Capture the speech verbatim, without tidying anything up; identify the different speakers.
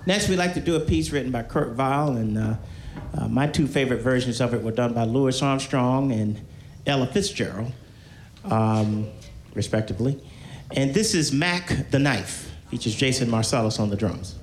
Speaker 1: Next, we'd like to do a piece written by Kurt Weill, and uh, uh, my two favorite versions of it were done by Louis Armstrong and Ella Fitzgerald, um, respectively. And this is Mac the Knife, features Jason Marsalis on the drums.